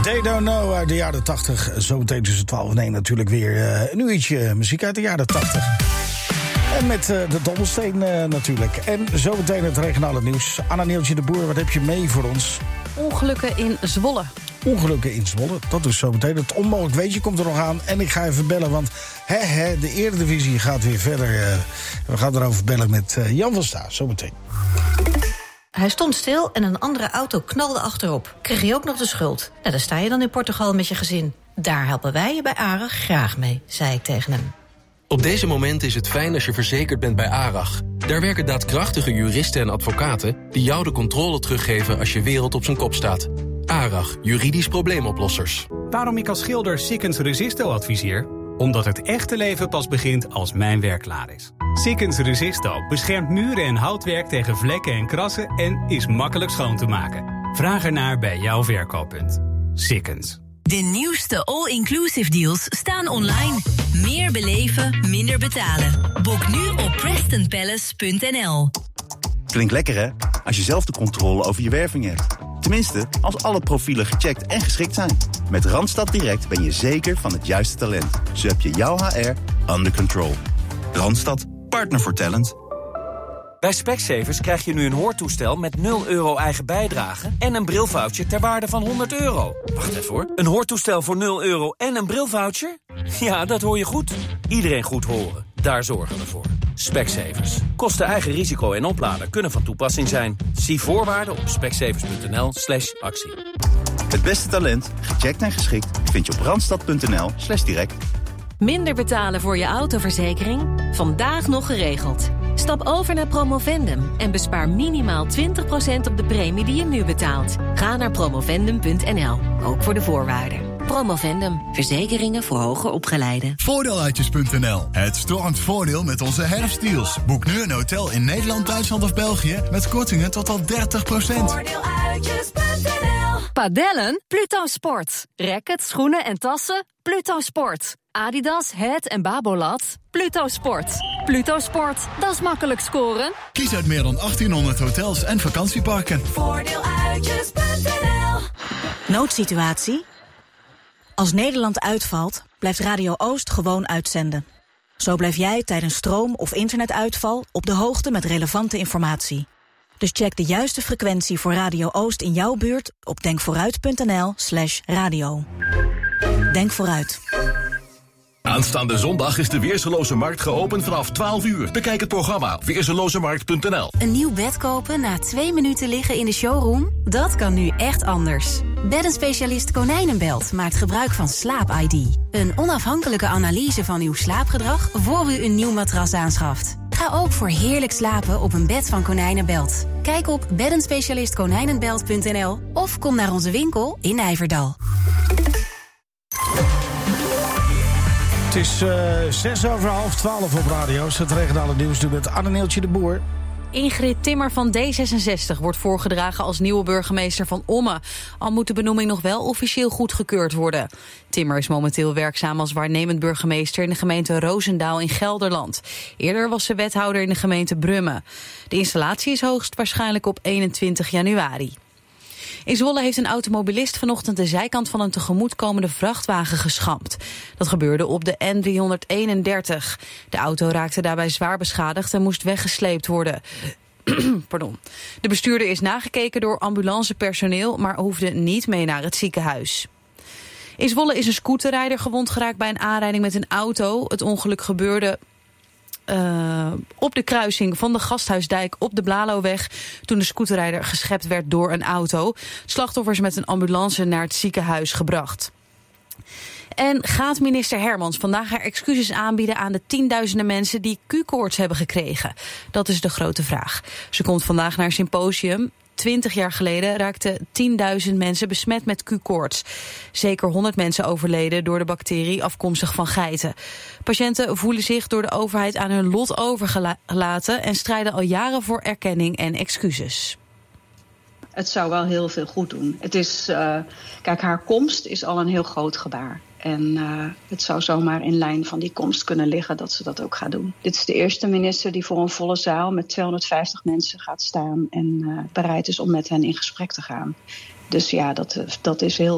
They Don't Know uit de jaren 80. Zometeen tussen 12 en 1 natuurlijk weer een uurtje muziek uit de jaren 80. En met de dobbelsteen natuurlijk. En zometeen het regionale nieuws. Anna Neeltje de Boer, wat heb je mee voor ons? Ongelukken in Zwolle. Ongelukken in Zwolle, dat is zometeen. Het onmogelijk weetje komt er nog aan. En ik ga even bellen, want de Eredivisie gaat weer verder. We gaan erover bellen met Jan van Staes, zometeen. Hij stond stil en een andere auto knalde achterop. Kreeg je ook nog de schuld. Nou, daar sta je dan in Portugal met je gezin. Daar helpen wij je bij ARAG graag mee, zei ik tegen hem. Op deze moment is het fijn als je verzekerd bent bij ARAG. Daar werken daadkrachtige juristen en advocaten die jou de controle teruggeven als je wereld op zijn kop staat. ARAG, juridisch probleemoplossers. Waarom ik als schilder Sikkens Resisto adviseer? Omdat het echte leven pas begint als mijn werk klaar is. Sikkens Resisto beschermt muren en houtwerk tegen vlekken en krassen en is makkelijk schoon te maken. Vraag ernaar bij jouw verkooppunt. Sikkens. De nieuwste all-inclusive deals staan online. Meer beleven, minder betalen. Boek nu op PrestonPalace.nl. Klinkt lekker, hè? Als je zelf de controle over je werving hebt. Tenminste, als alle profielen gecheckt en geschikt zijn. Met Randstad Direct ben je zeker van het juiste talent. Zo heb je jouw HR under control. Randstad, partner voor talent. Bij Specsavers krijg je nu een hoortoestel met €0 eigen bijdrage en een brilvoucher ter waarde van €100. Wacht even hoor. Een hoortoestel voor €0 en een brilvoucher? Ja, dat hoor je goed. Iedereen goed horen. Daar zorgen we voor. Specsavers. Kosten eigen risico en opladen kunnen van toepassing zijn. Zie voorwaarden op specsavers.nl/actie. Het beste talent, gecheckt en geschikt, vind je op randstad.nl/direct. Minder betalen voor je autoverzekering? Vandaag nog geregeld. Stap over naar Promovendum en bespaar minimaal 20% op de premie die je nu betaalt. Ga naar promovendum.nl, ook voor de voorwaarden. Promovendum, verzekeringen voor hoger opgeleiden. Voordeeluitjes.nl, het stormt voordeel met onze herfstdeals. Boek nu een hotel in Nederland, Duitsland of België met kortingen tot al 30%. Voordeeluitjes.nl. Padellen? Pluto Sport. Rackets, schoenen en tassen? Pluto Sport. Adidas, Het en Babolat? Pluto Sport. Pluto Sport, dat is makkelijk scoren. Kies uit meer dan 1800 hotels en vakantieparken. Voordeeluitjes.nl. Noodsituatie? Als Nederland uitvalt, blijft Radio Oost gewoon uitzenden. Zo blijf jij tijdens stroom- of internetuitval op de hoogte met relevante informatie. Dus check de juiste frequentie voor Radio Oost in jouw buurt op denkvooruit.nl/radio. Denk vooruit. Aanstaande zondag is de Weerseloze Markt geopend vanaf 12 uur. Bekijk het programma op weerselozemarkt.nl. Een nieuw bed kopen na 2 minuten liggen in de showroom? Dat kan nu echt anders. Beddenspecialist Konijnenbelt maakt gebruik van Slaap-ID. Een onafhankelijke analyse van uw slaapgedrag voor u een nieuw matras aanschaft. Ga ook voor heerlijk slapen op een bed van Konijnenbelt. Kijk op beddenspecialistkonijnenbelt.nl of kom naar onze winkel in Nijverdal. Het is 12:06 op radio's. Het regionale nieuws nu met Anne Neeltje de Boer. Ingrid Timmer van D66 wordt voorgedragen als nieuwe burgemeester van Ommen. Al moet de benoeming nog wel officieel goedgekeurd worden. Timmer is momenteel werkzaam als waarnemend burgemeester in de gemeente Roosendaal in Gelderland. Eerder was ze wethouder in de gemeente Brummen. De installatie is hoogstwaarschijnlijk op 21 januari. In Zwolle heeft een automobilist vanochtend de zijkant van een tegemoetkomende vrachtwagen geschampt. Dat gebeurde op de N331. De auto raakte daarbij zwaar beschadigd en moest weggesleept worden. Pardon. De bestuurder is nagekeken door ambulancepersoneel, maar hoefde niet mee naar het ziekenhuis. In Zwolle is een scooterrijder gewond geraakt bij een aanrijding met een auto. Het ongeluk gebeurde op de kruising van de Gasthuisdijk op de Blaloweg toen de scooterrijder geschept werd door een auto. Het slachtoffer is met een ambulance naar het ziekenhuis gebracht. En gaat minister Hermans vandaag haar excuses aanbieden aan de tienduizenden mensen die Q-koorts hebben gekregen? Dat is de grote vraag. Ze komt vandaag naar een symposium. 20 jaar geleden raakten 10.000 mensen besmet met Q-koorts. Zeker 100 mensen overleden door de bacterie afkomstig van geiten. Patiënten voelen zich door de overheid aan hun lot overgelaten en strijden al jaren voor erkenning en excuses. Het zou wel heel veel goed doen. Het is, kijk, haar komst is al een heel groot gebaar. En het zou zomaar in lijn van die komst kunnen liggen dat ze dat ook gaat doen. Dit is de eerste minister die voor een volle zaal met 250 mensen gaat staan en bereid is om met hen in gesprek te gaan. Dus ja, dat is heel wat.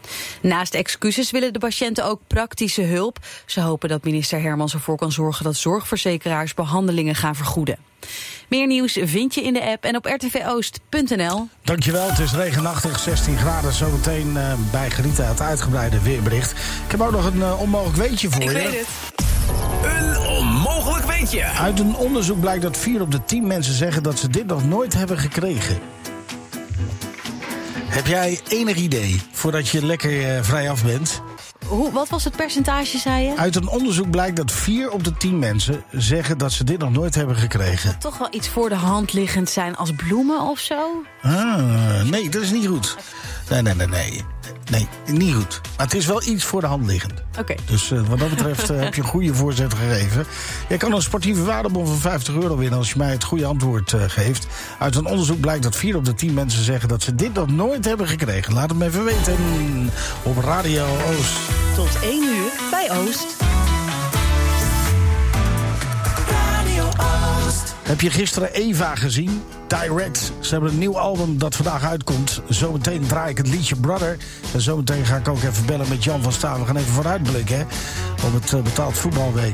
Naast excuses willen de patiënten ook praktische hulp. Ze hopen dat minister Hermans ervoor kan zorgen dat zorgverzekeraars behandelingen gaan vergoeden. Meer nieuws vind je in de app en op rtvoost.nl. Dankjewel, het is regenachtig, 16 graden. Zometeen bij Gerita het uitgebreide weerbericht. Ik heb ook nog een onmogelijk weetje voor je. Ik weet het. Een onmogelijk weetje. Uit een onderzoek blijkt dat 4 op de 10 mensen zeggen dat ze dit nog nooit hebben gekregen. Heb jij enig idee, voordat je lekker vrijaf bent? Wat was het percentage, zei je? Uit een onderzoek blijkt dat 4 op de 10 mensen zeggen dat ze dit nog nooit hebben gekregen. Toch wel iets voor de hand liggend zijn als bloemen of zo? Nee, dat is niet goed. Nee, niet goed. Maar het is wel iets voor de hand liggend. Oké. Dus wat dat betreft heb je een goede voorzet gegeven. Je kan een sportieve waardebon van €50 winnen als je mij het goede antwoord geeft. Uit een onderzoek blijkt dat 4 op de 10 mensen zeggen dat ze dit nog nooit hebben gekregen. Laat het me even weten op Radio Oost. Tot 1 uur bij Oost. Radio Oost. Heb je gisteren Eva gezien? Direct. Ze hebben een nieuw album dat vandaag uitkomt. Zometeen draai ik het liedje Brother. En zometeen ga ik ook even bellen met Jan van Staal. We gaan even vooruitblikken op het betaald voetbalweek.